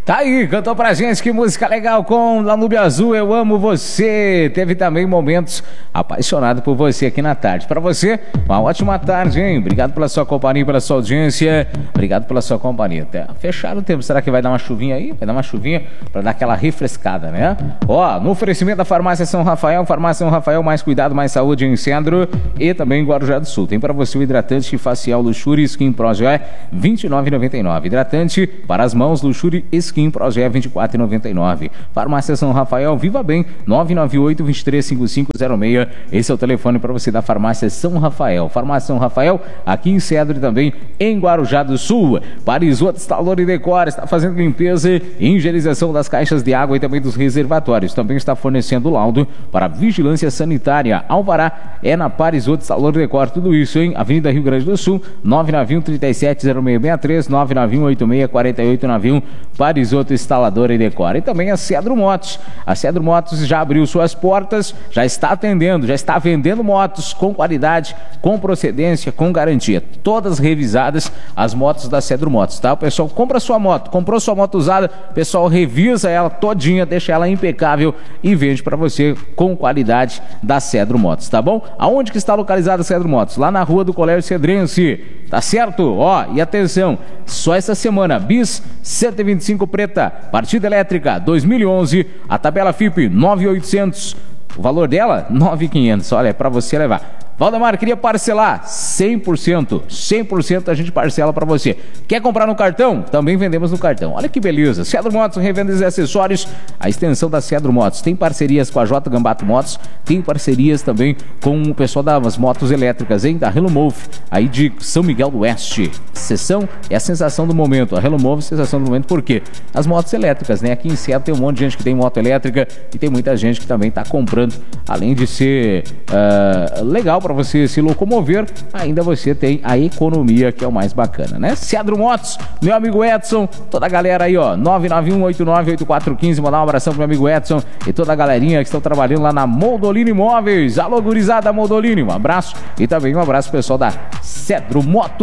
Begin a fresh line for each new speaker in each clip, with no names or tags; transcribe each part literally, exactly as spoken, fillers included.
Tá aí, cantou pra gente, que música legal com Danúbio Azul, Eu Amo Você. Teve também momentos apaixonado por você aqui na tarde. Pra você, uma ótima tarde, hein? Obrigado pela sua companhia, pela sua audiência. Obrigado pela sua companhia. Até fechado o tempo, será que vai dar uma chuvinha aí? Vai dar uma chuvinha pra dar aquela refrescada, né? Ó, no oferecimento da Farmácia São Rafael, Farmácia São Rafael, mais cuidado, mais saúde em Centro e também em Guarujá do Sul. Tem pra você o hidratante facial Luxury Skin Pro Gel, vinte e nove reais e noventa e nove centavos. Hidratante para as mãos Luxury Skin Pro Gel, vinte e quatro reais e noventa e nove centavos. Farmácia São Rafael, Viva Bem, nove nove oito, dois três cinco cinco zero seis. Esse é o telefone para você da Farmácia São Rafael. Farmácia São Rafael, aqui em Cedro e também em Guarujá do Sul. Parisoto Instalador e Decor está fazendo limpeza e higienização das caixas de água e também dos reservatórios. Também está fornecendo laudo para vigilância sanitária. Alvará é na Parisoto Instalador e Decor. Tudo isso em Avenida Rio Grande do Sul, nove nove um, três sete zero seis seis três, nove nove um, oito seis quatro oito nove um. Parisoto Instalador e Decor. E também a Cedro Motos. A Cedro Motos já abriu suas portas, já está atendendo, já está vendendo motos com qualidade, com procedência, com garantia. Todas revisadas as motos da Cedro Motos, tá? O pessoal compra sua moto, comprou sua moto usada, o pessoal revisa ela todinha, deixa ela impecável e vende para você com qualidade da Cedro Motos, tá bom? Aonde que está localizada a Cedro Motos? Lá na Rua do Colégio Cedrense, tá certo? Ó, e atenção, só essa semana, Bis cento e vinte e cinco preta, partida elétrica dois mil e onze, a tabela F I P nove mil e oitocentos, o valor dela nove mil e quinhentos, olha, é para você levar. Valdemar, queria parcelar cem por cento, cem por cento a gente parcela para você. Quer comprar no cartão? Também vendemos no cartão. Olha que beleza. Cedro Motos, revendas e acessórios, a extensão da Cedro Motos. Tem parcerias com a J Gambato Motos, tem parcerias também com o pessoal das motos elétricas, hein? Da Hello Move, aí de São Miguel do Oeste. Sessão é a sensação do momento. A Hello Move, sensação do momento, por quê? As motos elétricas, né? Aqui em Cedro tem um monte de gente que tem moto elétrica e tem muita gente que também está comprando, além de ser uh, legal para você se locomover, ainda você tem a economia, que é o mais bacana, né? Cedro Motos, meu amigo Edson, toda a galera aí, ó, nove nove um, oito nove oito quatro um cinco, mandar um abração pro meu amigo Edson e toda a galerinha que estão trabalhando lá na Moldolino Imóveis. Alô, gurizada Moldolino, um abraço e também um abraço pro pessoal da Cedro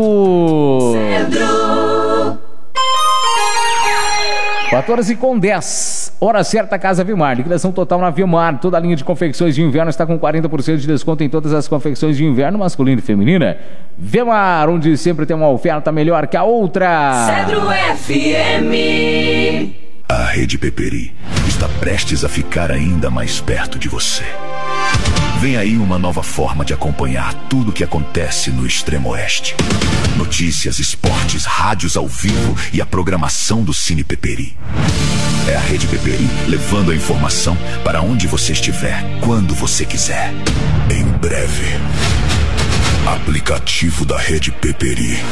Motos. Cedro. quatorze com dez, hora certa, Casa Vimar, liquidação total na Vimar, toda a linha de confecções de inverno está com quarenta por cento de desconto em todas as confecções de inverno, masculina e feminina. Vimar, onde sempre tem uma oferta melhor que a outra.
Cedro F M.
A Rede Peperi está prestes a ficar ainda mais perto de você. Vem aí uma nova forma de acompanhar tudo o que acontece no Extremo Oeste. Notícias, esportes, rádios ao vivo e a programação do Cine Peperi. É a Rede Peperi levando a informação para onde você estiver, quando você quiser. Em breve, aplicativo da Rede Peperi.